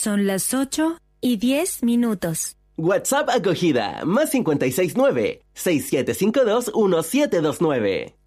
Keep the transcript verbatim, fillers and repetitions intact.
Son las ocho y diez minutos. WhatsApp acogida, más cincuenta y seis nueve, seis siete cinco dos, uno siete dos nueve.